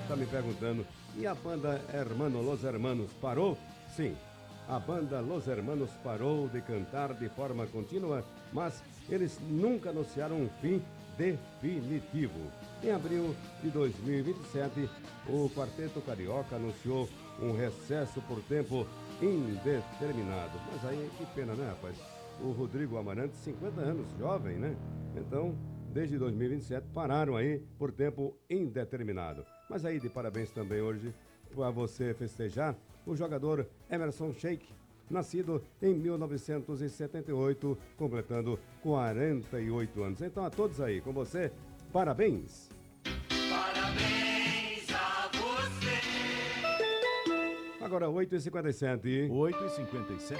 está me perguntando, e a banda Hermano Los Hermanos parou? Sim, a banda Los Hermanos parou de cantar de forma contínua, mas eles nunca anunciaram um fim definitivo. Em abril de 2027, o Quarteto Carioca anunciou um recesso por tempo indeterminado. Mas aí, que pena, né, rapaz? O Rodrigo Amarante, 50 anos, jovem, né? Então, desde 2027, pararam aí por tempo indeterminado. Mas aí, de parabéns também hoje, para você festejar, o jogador Emerson Sheik, nascido em 1978, completando 48 anos. Então, a todos aí, com você, parabéns! Parabéns a você! Agora, 8h57. 8h57.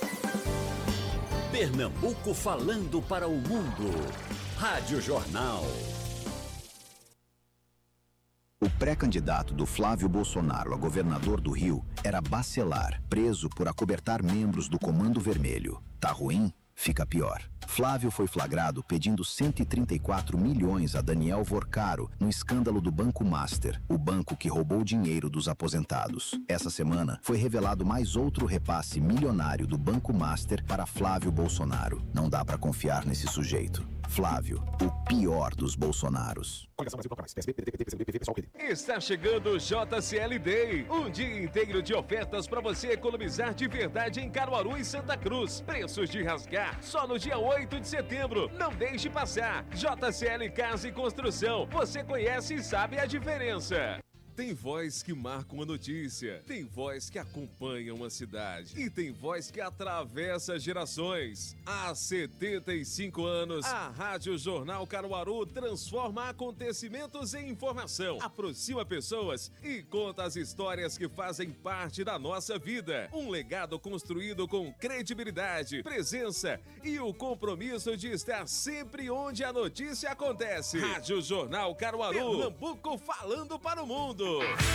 Pernambuco falando para o mundo. Rádio Jornal. O pré-candidato do Flávio Bolsonaro a governador do Rio era Bacelar, preso por acobertar membros do Comando Vermelho. Tá ruim? Fica pior. Flávio foi flagrado pedindo 134 milhões a Daniel Vorcaro no escândalo do Banco Master, o banco que roubou dinheiro dos aposentados. Essa semana foi revelado mais outro repasse milionário do Banco Master para Flávio Bolsonaro. Não dá para confiar nesse sujeito. Flávio, o pior dos Bolsonaros. Está chegando o JCL Day, um dia inteiro de ofertas para você economizar de verdade em Caruaru e Santa Cruz. Preços de rasgar só no dia 8 de setembro. Não deixe passar. JCL Casa e Construção. Você conhece e sabe a diferença. Tem voz que marca uma notícia, tem voz que acompanha uma cidade e tem voz que atravessa gerações. Há 75 anos, a Rádio Jornal Caruaru transforma acontecimentos em informação, aproxima pessoas e conta as histórias que fazem parte da nossa vida. Um legado construído com credibilidade, presença e o compromisso de estar sempre onde a notícia acontece. Rádio Jornal Caruaru, Pernambuco falando para o mundo.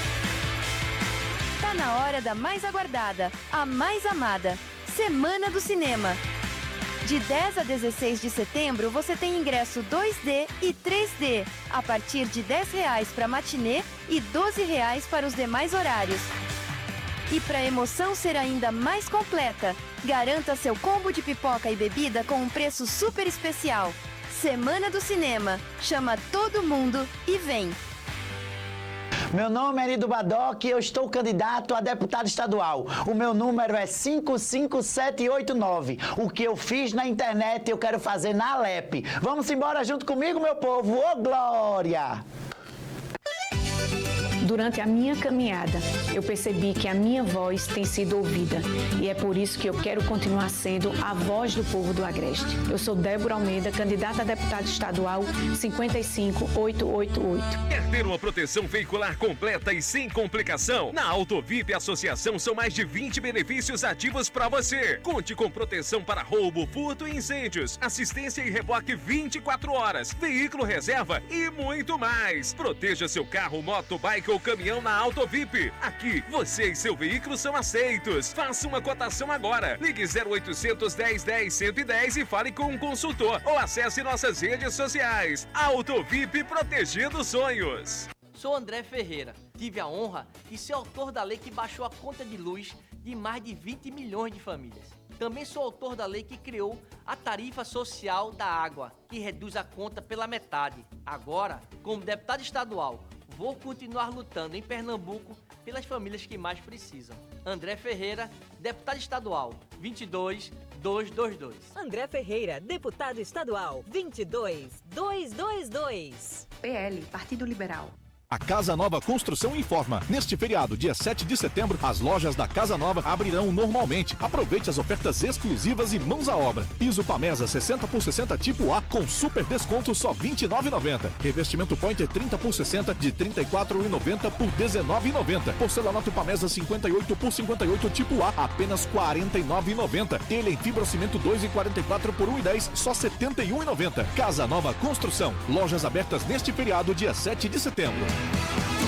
Tá na hora da mais aguardada, a mais amada, Semana do Cinema. De 10 a 16 de setembro, você tem ingresso 2D e 3D, a partir de R$10 para matinê e R$12 para os demais horários. E para a emoção ser ainda mais completa, garanta seu combo de pipoca e bebida com um preço super especial. Semana do Cinema. Chama todo mundo e vem! Meu nome é Erido Badoc e eu estou candidato a deputado estadual. O meu número é 55789. O que eu fiz na internet eu quero fazer na Alep. Vamos embora junto comigo, meu povo. Ô, glória! Durante a minha caminhada, eu percebi que a minha voz tem sido ouvida e é por isso que eu quero continuar sendo a voz do povo do Agreste. Eu sou Débora Almeida, candidata a deputada estadual 55888. Quer ter uma proteção veicular completa e sem complicação? Na Autovip Associação são mais de 20 benefícios ativos para você. Conte com proteção para roubo, furto e incêndios, assistência e reboque 24 horas, veículo reserva e muito mais. Proteja seu carro, moto, bike ou caminhão na Autovip. Aqui, você e seu veículo são aceitos. Faça uma cotação agora. Ligue 0800 10 10 110 e fale com um consultor ou acesse nossas redes sociais. Autovip, protegendo sonhos. Sou André Ferreira. Tive a honra de ser autor da lei que baixou a conta de luz de mais de 20 milhões de famílias. Também sou autor da lei que criou a tarifa social da água, que reduz a conta pela metade. Agora, como deputado estadual, vou continuar lutando em Pernambuco pelas famílias que mais precisam. André Ferreira, deputado estadual, 22222. André Ferreira, deputado estadual, 22222. PL, Partido Liberal. A Casa Nova Construção informa. Neste feriado, dia 7 de setembro, as lojas da Casa Nova abrirão normalmente. Aproveite as ofertas exclusivas e mãos à obra. Piso Pamesa 60 por 60 tipo A com super desconto só R$ 29,90. Revestimento Pointer 30 por 60 de R$ 34,90 por R$ 19,90. Porcelanato Pamesa 58 por 58 tipo A apenas R$ 49,90. Telha em fibrocimento 2,44 por R$ 1,10 só R$ 71,90. Casa Nova Construção. Lojas abertas neste feriado, dia 7 de setembro.